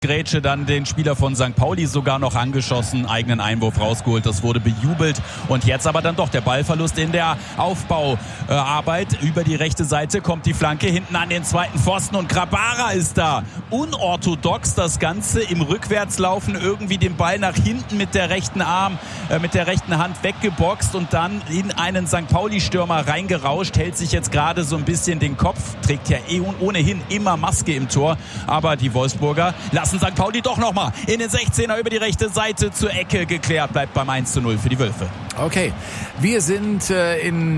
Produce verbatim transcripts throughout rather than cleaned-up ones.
Grätsche dann den Spieler von Sankt Pauli sogar noch angeschossen, eigenen Einwurf rausgeholt, das wurde bejubelt und jetzt aber dann doch der Ballverlust in der Aufbauarbeit. Über die rechte Seite kommt die Flanke hinten an den zweiten Pfosten und Grabara ist da. Unorthodox das Ganze im Rückwärtslaufen, irgendwie den Ball nach hinten mit der rechten Arm, äh, mit der rechten Hand weggeboxt und dann in einen Sankt Pauli-Stürmer reingerauscht, hält sich jetzt gerade so ein bisschen den Kopf, trägt ja eh ohnehin immer Maske im Tor, aber die Wolfsburger lassen Sankt Pauli doch nochmal in den sechzehner über die rechte Seite zur Ecke geklärt. Bleibt beim eins zu null für die Wölfe. Okay, wir sind äh, in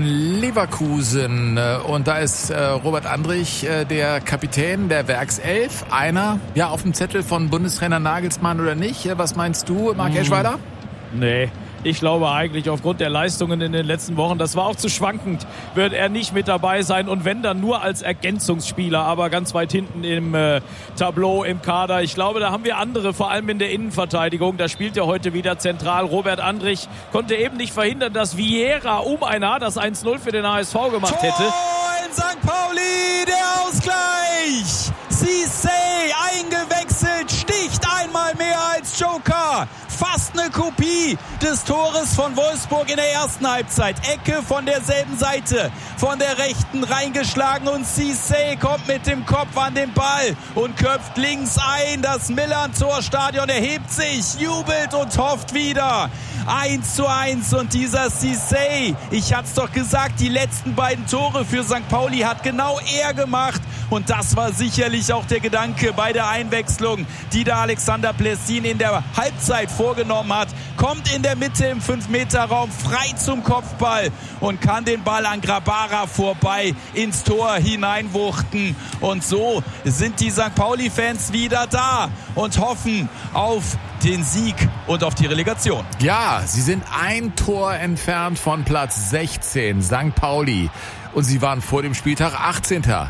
Leverkusen äh, und da ist äh, Robert Andrich, äh, der Kapitän der Werkself. Einer, ja, auf dem Zettel von Bundestrainer Nagelsmann oder nicht? Was meinst du, Marc hm. Eschweiler? Nee. Ich glaube eigentlich aufgrund der Leistungen in den letzten Wochen, das war auch zu schwankend, wird er nicht mit dabei sein und wenn dann nur als Ergänzungsspieler, aber ganz weit hinten im äh, Tableau, im Kader. Ich glaube, da haben wir andere, vor allem in der Innenverteidigung. Da spielt er heute wieder zentral. Robert Andrich konnte eben nicht verhindern, dass Vieira um ein Haar das eins null für den H S V gemacht hätte. Tor in Sankt Pauli, der Ausgleich. Cissé eingewechselt, sticht einmal mehr als Joker. Fast eine Kopie des Tores von Wolfsburg in der ersten Halbzeit. Ecke von derselben Seite, von der rechten reingeschlagen und Cissé kommt mit dem Kopf an den Ball und köpft links ein. Das Millern-Torstadion erhebt sich, jubelt und hofft wieder. eins zu eins und dieser Cissé, ich hat's doch gesagt, die letzten beiden Tore für Sankt Pauli hat genau er gemacht und das war sicherlich auch der Gedanke bei der Einwechslung, die da Alexander Plessin in der Halbzeit vorgenommen hat, kommt in der Mitte im fünf Meter Raum frei zum Kopfball und kann den Ball an Grabara vorbei ins Tor hineinwuchten und so sind die Sankt Pauli-Fans wieder da und hoffen auf den Sieg und auf die Relegation. Ja, sie sind ein Tor entfernt von Platz sechzehn, Sankt Pauli. Und sie waren vor dem Spieltag achtzehnter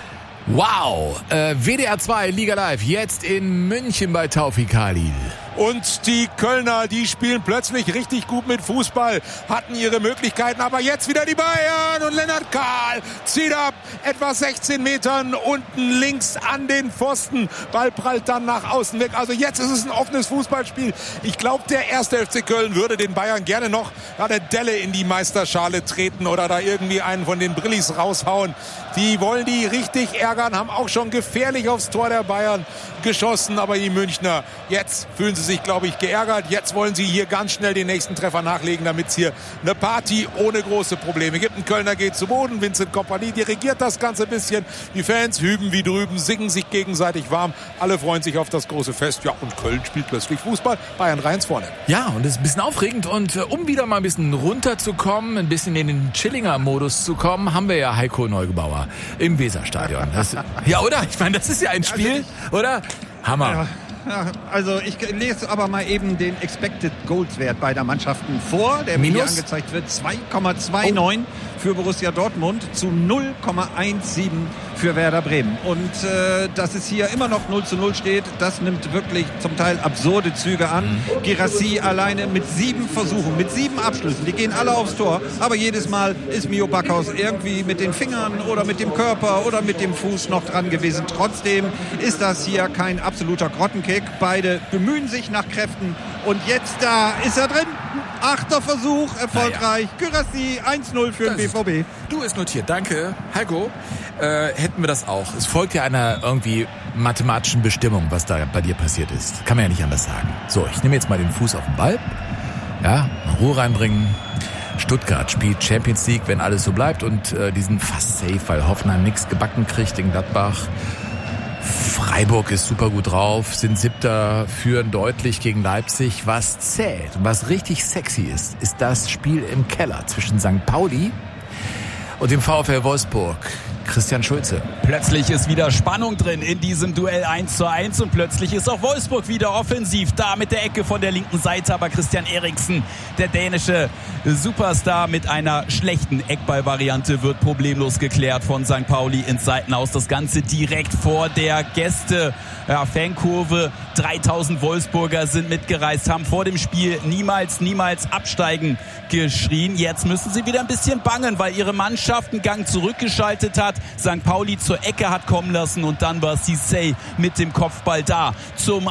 Wow, äh, W D R zwei Liga Live, jetzt in München bei Taufik Halil. Und die Kölner, die spielen plötzlich richtig gut mit Fußball, hatten ihre Möglichkeiten, aber jetzt wieder die Bayern und Lennart Kahl zieht ab, etwa sechzehn Metern unten links an den Pfosten. Ball prallt dann nach außen weg. Also jetzt ist es ein offenes Fußballspiel. Ich glaube, der erste F C Köln würde den Bayern gerne noch eine Delle in die Meisterschale treten oder da irgendwie einen von den Brillis raushauen. Die wollen die richtig ärgern, haben auch schon gefährlich aufs Tor der Bayern geschossen, aber die Münchner, jetzt fühlen sie sich, glaube ich, geärgert. Jetzt wollen sie hier ganz schnell den nächsten Treffer nachlegen, damit es hier eine Party ohne große Probleme gibt. Ein Kölner geht zu Boden, Vincent Kompany dirigiert das Ganze ein bisschen. Die Fans hüben wie drüben, singen sich gegenseitig warm. Alle freuen sich auf das große Fest. Ja, und Köln spielt plötzlich Fußball. Bayern reins vorne. Ja, und es ist ein bisschen aufregend. Und um wieder mal ein bisschen runterzukommen, ein bisschen in den Chillinger-Modus zu kommen, haben wir ja Heiko Neugebauer im Weserstadion. Das, ja, oder? Ich meine, das ist ja ein Spiel, oder? Hammer. Ja. Ja, also ich lese aber mal eben den Expected Goals Wert beider Mannschaften vor, der mir hier angezeigt wird. zwei Komma neunundzwanzig oh. für Borussia Dortmund zu null Komma siebzehn für Werder Bremen. Und äh, dass es hier immer noch null zu null steht, das nimmt wirklich zum Teil absurde Züge an. Mhm. Guirassy alleine mit sieben Versuchen, mit sieben Abschlüssen. Die gehen alle aufs Tor, aber jedes Mal ist Mio Backhaus irgendwie mit den Fingern oder mit dem Körper oder mit dem Fuß noch dran gewesen. Trotzdem ist das hier kein absoluter Grottenkick. Beide bemühen sich nach Kräften und jetzt da ist er drin. Achter Versuch, erfolgreich. Ja. Guirassy eins null für den B V B. Du ist notiert, danke. Heiko, äh, hätten wir das auch. Es folgt ja einer irgendwie mathematischen Bestimmung, was da bei dir passiert ist. Kann man ja nicht anders sagen. So, ich nehme jetzt mal den Fuß auf den Ball. Ja, mal Ruhe reinbringen. Stuttgart spielt Champions League, wenn alles so bleibt und äh, die sind fast safe, weil Hoffenheim nichts gebacken kriegt in Gladbach. Freiburg ist super gut drauf, sind Siebter, führen deutlich gegen Leipzig. Was zählt und was richtig sexy ist, ist das Spiel im Keller zwischen Sankt Pauli und dem VfL Wolfsburg. Christian Schulze. Plötzlich ist wieder Spannung drin in diesem Duell eins zu eins und plötzlich ist auch Wolfsburg wieder offensiv da mit der Ecke von der linken Seite, aber Christian Eriksen, der dänische Superstar mit einer schlechten Eckballvariante, wird problemlos geklärt von Sankt Pauli ins Seitenhaus. Das Ganze direkt vor der Gäste ja, Fankurve. dreitausend Wolfsburger sind mitgereist, haben vor dem Spiel niemals, niemals absteigen geschrien. Jetzt müssen sie wieder ein bisschen bangen, weil ihre Mannschaft einen Gang zurückgeschaltet hat. Sankt Pauli zur Ecke hat kommen lassen und dann war Cissé mit dem Kopfball da zum